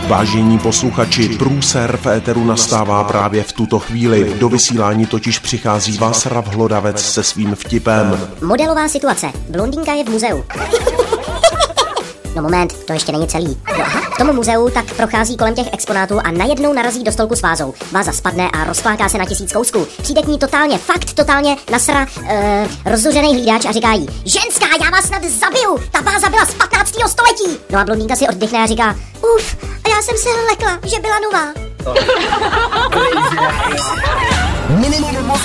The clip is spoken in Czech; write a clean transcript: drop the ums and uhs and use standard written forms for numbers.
Vážení posluchači, průser v éteru nastává právě v tuto chvíli. Do vysílání totiž přichází Václav Hlodavec se svým vtipem. Modelová situace. Blondýnka je v muzeu. No moment, to ještě není celý. No aha, v tom muzeu tak prochází kolem těch exponátů a najednou narazí do stolku s vázou. Váza spadne a rozfláká se na 1000 kousků. Přijde k ní totálně nasra rozzuřený hlídač a říká jí: ženská, já vás snad zabiju, ta váza byla z 15. století. No a blondýnka si oddechne a říká: uf, a já jsem se lekla, že byla nová.